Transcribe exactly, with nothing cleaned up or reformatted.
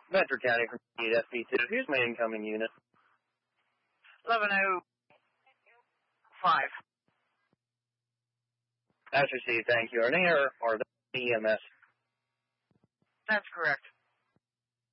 Bedford County from S B two. Here's my incoming unit. eleven oh five. That's received, thank you. An air or the E M S? That's correct.